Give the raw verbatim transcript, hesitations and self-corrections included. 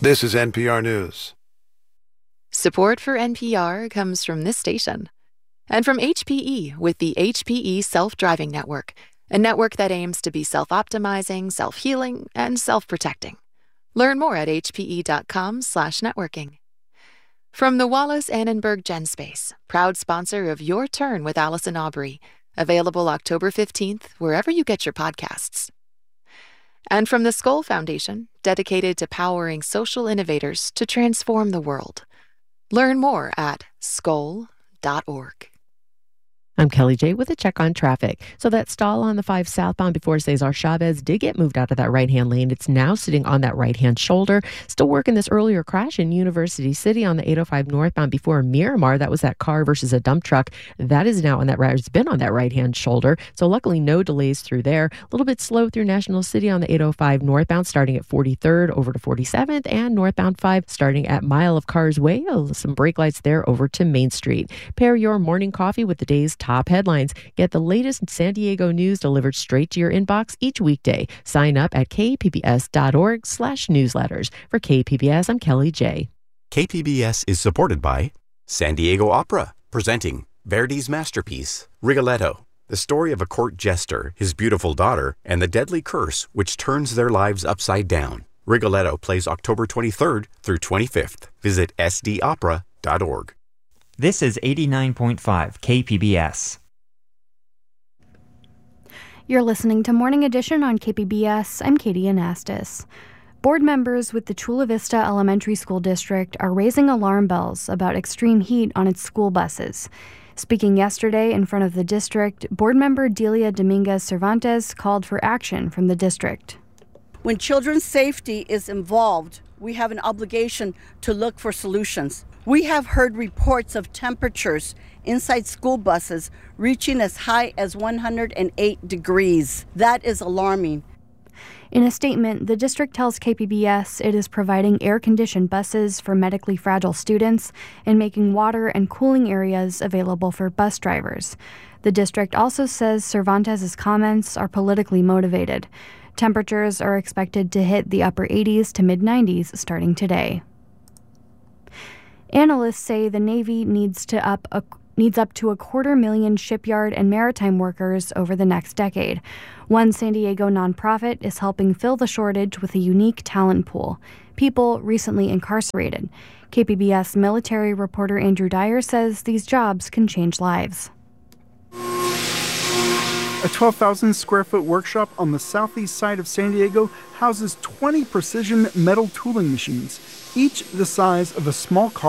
This is N P R News. Support for N P R comes from this station and from H P E with the H P E Self-Driving Network, a network that aims to be self-optimizing, self-healing, and self-protecting. Learn more at hpe.com slash networking. From the Wallace Annenberg GenSpace, proud sponsor of Your Turn with Allison Aubrey, available October fifteenth, wherever you get your podcasts. And from the Skoll Foundation, dedicated to powering social innovators to transform the world. Learn more at skoll dot org. I'm Kelly J with a check on traffic. So that stall on the five southbound before Cesar Chavez did get moved out of that right-hand lane. It's now sitting on that right-hand shoulder. Still working this earlier crash in University City on the eight oh five northbound before Miramar. That was that car versus a dump truck. That is now on that right. It's been on that right-hand shoulder. So luckily no delays through there. A little bit slow through National City on the eight oh five northbound starting at forty-third over to forty-seventh and northbound five starting at Mile of Cars Way. Some brake lights there over to Main Street. Pair your morning coffee with the day's top headlines. Get the latest San Diego news delivered straight to your inbox each weekday. Sign up at kpbs.org slash newsletters. For K P B S, I'm Kelly J. K P B S is supported by San Diego Opera, presenting Verdi's masterpiece, Rigoletto, the story of a court jester, his beautiful daughter, and the deadly curse which turns their lives upside down. Rigoletto plays October twenty-third through twenty-fifth. Visit s d opera dot org. This is eighty-nine point five K P B S. You're listening to Morning Edition on K P B S. I'm Katie Anastas. Board members with the Chula Vista Elementary School District are raising alarm bells about extreme heat on its school buses. Speaking yesterday in front of the district, board member Delia Dominguez Cervantes called for action from the district. When children's safety is involved, we have an obligation to look for solutions. We have heard reports of temperatures inside school buses reaching as high as one hundred eight degrees. That is alarming. In a statement, the district tells K P B S it is providing air-conditioned buses for medically fragile students and making water and cooling areas available for bus drivers. The district also says Cervantes' comments are politically motivated. Temperatures are expected to hit the upper eighties to mid-nineties starting today. Analysts say the Navy needs to up a, needs up to a quarter million shipyard and maritime workers over the next decade. One San Diego nonprofit is helping fill the shortage with a unique talent pool, people recently incarcerated. K P B S military reporter Andrew Dyer says these jobs can change lives. A twelve thousand square foot workshop on the southeast side of San Diego houses twenty precision metal tooling machines, each the size of a small car.